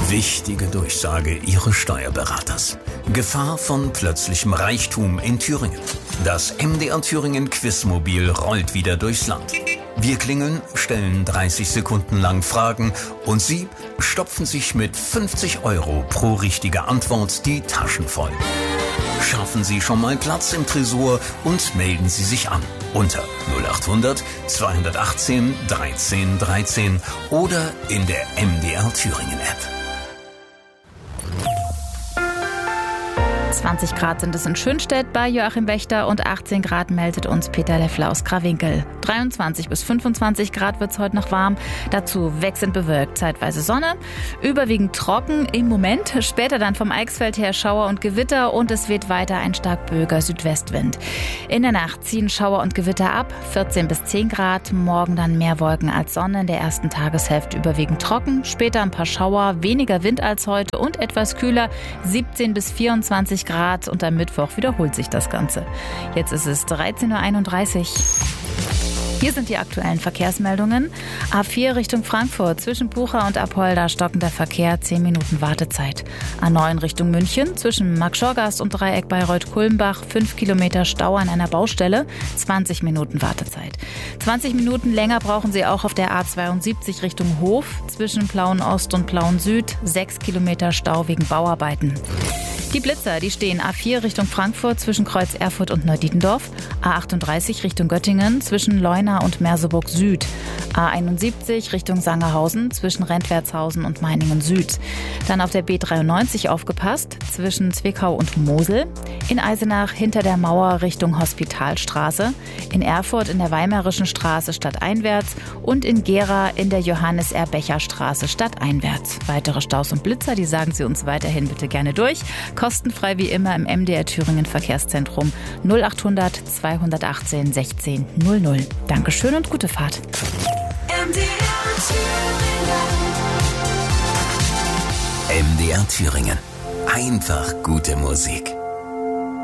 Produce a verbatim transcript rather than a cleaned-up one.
Wichtige Durchsage Ihres Steuerberaters. Gefahr von plötzlichem Reichtum in Thüringen. Das M D R Thüringen Quizmobil rollt wieder durchs Land. Wir klingeln, stellen dreißig Sekunden lang Fragen und Sie stopfen sich mit fünfzig Euro pro richtige Antwort die Taschen voll. Schaffen Sie schon mal Platz im Tresor und melden Sie sich an unter null acht hundert zweihundertachtzehn dreizehn dreizehn oder in der M D R Thüringen App. zwanzig Grad sind es in Schönstedt bei Joachim Wächter und achtzehn Grad meldet uns Peter Leffler aus Krawinkel. dreiundzwanzig bis fünfundzwanzig Grad wird es heute noch warm. Dazu wechselnd bewölkt, zeitweise Sonne, überwiegend trocken im Moment. Später dann vom Eichsfeld her Schauer und Gewitter und es weht weiter ein stark böiger Südwestwind. In der Nacht ziehen Schauer und Gewitter ab, vierzehn bis zehn Grad. Morgen dann mehr Wolken als Sonne, in der ersten Tageshälfte überwiegend trocken. Später ein paar Schauer, weniger Wind als heute und etwas kühler, siebzehn bis vierundzwanzig Grad und am Mittwoch wiederholt sich das Ganze. Jetzt ist es dreizehn Uhr einunddreißig. Hier sind die aktuellen Verkehrsmeldungen. A vier Richtung Frankfurt, zwischen Bucha und Apolda stockender Verkehr, zehn Minuten Wartezeit. A neun Richtung München, zwischen Marktschorgast und Dreieck Bayreuth-Kulmbach, fünf Kilometer Stau an einer Baustelle, zwanzig Minuten Wartezeit. zwanzig Minuten länger brauchen Sie auch auf der A zweiundsiebzig Richtung Hof, zwischen Plauen Ost und Plauen Süd, sechs Kilometer Stau wegen Bauarbeiten. Die Blitzer, die stehen A vier Richtung Frankfurt zwischen Kreuz Erfurt und Neudietendorf, A achtunddreißig Richtung Göttingen zwischen Leuna und Merseburg Süd, A einundsiebzig Richtung Sangerhausen zwischen Rentwertshausen und Meiningen Süd. Dann auf der B dreiundneunzig aufgepasst zwischen Zwickau und Mosel, in Eisenach hinter der Mauer Richtung Hospitalstraße, in Erfurt in der Weimarischen Straße stadteinwärts und in Gera in der Johannes-R-Becher-Straße stadteinwärts. Weitere Staus und Blitzer, die sagen Sie uns weiterhin bitte gerne durch. Kostenfrei wie immer im M D R Thüringen Verkehrszentrum null acht hundert zweihundertachtzehn sechzehn null null. Dankeschön und gute Fahrt. M D R Thüringen. M D R Thüringen. Einfach gute Musik.